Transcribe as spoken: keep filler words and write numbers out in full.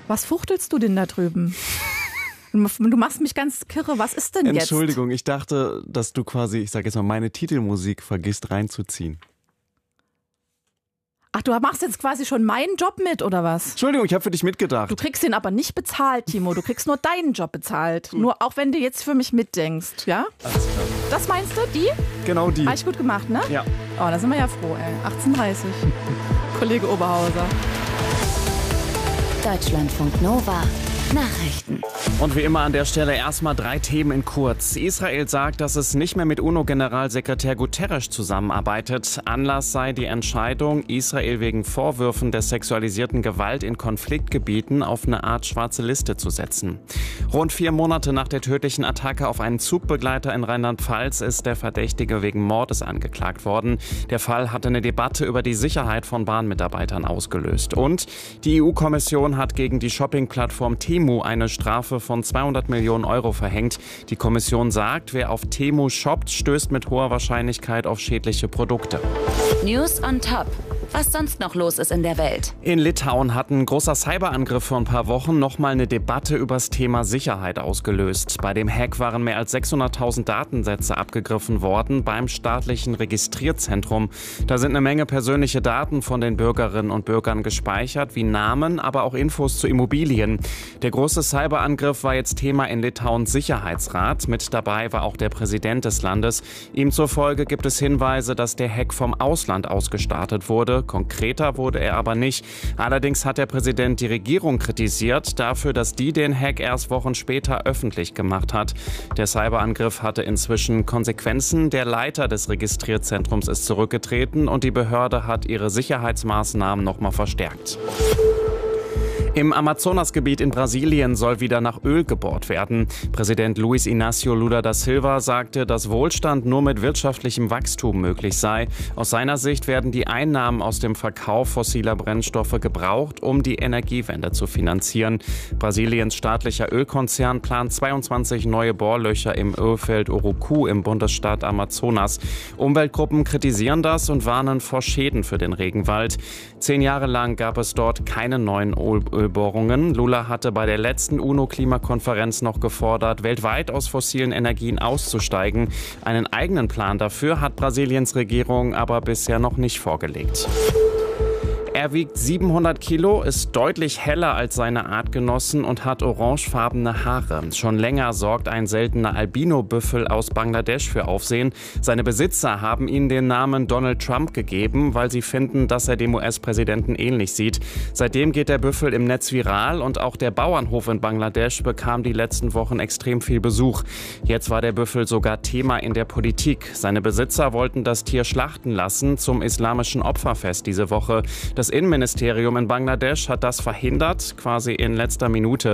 Was fuchtelst du denn da drüben? Du machst mich ganz kirre. Was ist denn jetzt? Entschuldigung, ich dachte, dass du quasi, ich sag jetzt mal, meine Titelmusik vergisst reinzuziehen. Ach, du machst jetzt quasi schon meinen Job mit, oder was? Entschuldigung, ich habe für dich mitgedacht. Du kriegst den aber nicht bezahlt, Timo. Du kriegst nur deinen Job bezahlt. Nur auch wenn du jetzt für mich mitdenkst, ja? Alles klar. Das meinst du? Die? Genau die. Habe ich gut gemacht, ne? Ja. Oh, da sind wir ja froh, ey. achtzehn Uhr dreißig. Kollege Oberhauser. Deutschlandfunk Nova. Nachrichten. Und wie immer an der Stelle erstmal drei Themen in kurz. Israel sagt, dass es nicht mehr mit UNO-Generalsekretär Guterres zusammenarbeitet. Anlass sei die Entscheidung, Israel wegen Vorwürfen der sexualisierten Gewalt in Konfliktgebieten auf eine Art schwarze Liste zu setzen. Rund vier Monate nach der tödlichen Attacke auf einen Zugbegleiter in Rheinland-Pfalz ist der Verdächtige wegen Mordes angeklagt worden. Der Fall hatte eine Debatte über die Sicherheit von Bahnmitarbeitern ausgelöst. Und die E U-Kommission hat gegen die Shopping-Plattform Temu eine Strafe von zweihundert Millionen Euro verhängt. Die Kommission sagt, wer auf Temu shoppt, stößt mit hoher Wahrscheinlichkeit auf schädliche Produkte. News on top. Was sonst noch los ist in der Welt. In Litauen hat ein großer Cyberangriff vor ein paar Wochen nochmal eine Debatte über das Thema Sicherheit ausgelöst. Bei dem Hack waren mehr als sechshunderttausend Datensätze abgegriffen worden beim staatlichen Registrierzentrum. Da sind eine Menge persönliche Daten von den Bürgerinnen und Bürgern gespeichert, wie Namen, aber auch Infos zu Immobilien. Der große Cyberangriff war jetzt Thema in Litauens Sicherheitsrat. Mit dabei war auch der Präsident des Landes. Ihm zufolge gibt es Hinweise, dass der Hack vom Ausland aus gestartet wurde. Konkreter wurde er aber nicht. Allerdings hat der Präsident die Regierung kritisiert dafür, dass die den Hack erst Wochen später öffentlich gemacht hat. Der Cyberangriff hatte inzwischen Konsequenzen. Der Leiter des Registrierzentrums ist zurückgetreten und die Behörde hat ihre Sicherheitsmaßnahmen nochmal verstärkt. Im Amazonasgebiet in Brasilien soll wieder nach Öl gebohrt werden. Präsident Luiz Inácio Lula da Silva sagte, dass Wohlstand nur mit wirtschaftlichem Wachstum möglich sei. Aus seiner Sicht werden die Einnahmen aus dem Verkauf fossiler Brennstoffe gebraucht, um die Energiewende zu finanzieren. Brasiliens staatlicher Ölkonzern plant zweiundzwanzig neue Bohrlöcher im Ölfeld Urucu im Bundesstaat Amazonas. Umweltgruppen kritisieren das und warnen vor Schäden für den Regenwald. Zehn Jahre lang gab es dort keine neuen Ölbohrungen. Ölbohrungen. Lula hatte bei der letzten UNO-Klimakonferenz noch gefordert, weltweit aus fossilen Energien auszusteigen. Einen eigenen Plan dafür hat Brasiliens Regierung aber bisher noch nicht vorgelegt. Er wiegt siebenhundert Kilo, ist deutlich heller als seine Artgenossen und hat orangefarbene Haare. Schon länger sorgt ein seltener Albino-Büffel aus Bangladesch für Aufsehen. Seine Besitzer haben ihm den Namen Donald Trump gegeben, weil sie finden, dass er dem U S-Präsidenten ähnlich sieht. Seitdem geht der Büffel im Netz viral und auch der Bauernhof in Bangladesch bekam die letzten Wochen extrem viel Besuch. Jetzt war der Büffel sogar Thema in der Politik. Seine Besitzer wollten das Tier schlachten lassen zum islamischen Opferfest diese Woche. Das Innenministerium in Bangladesch hat das verhindert, quasi in letzter Minute.